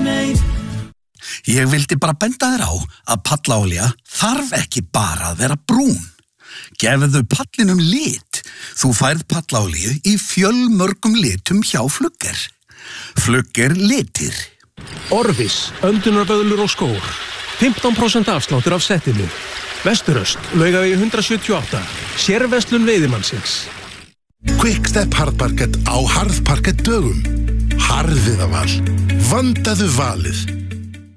Ég vildi bara benda þér á að pallaolía þarf ekki bara að vera brún. Gefðu pallinum lit. Þú færð pallaolíu í fjölmörgum litum hjá Flugger. Flugger litir. Orvis, öndunarböðlur og skór. 15% afsláttur af settinu. Vesturöst, Laugavegi 178. Sérverslun Veiðimannsins. Quickstep harðparkett á harðparkett dögum. Harðviðaval. Vandaðu valið.